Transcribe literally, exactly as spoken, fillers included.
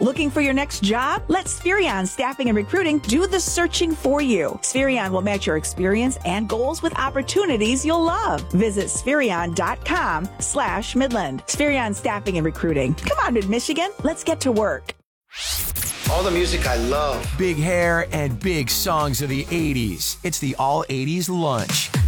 Looking for your next job? Let Spherion Staffing and Recruiting do the searching for you. Spherion will match your experience and goals with opportunities you'll love. Visit Spherion.com slash Midland. Spherion Staffing and Recruiting. Come on, Mid-Michigan. Let's get to work. All the music I love. Big hair and big songs of the eighties. It's the All eighties Lunch.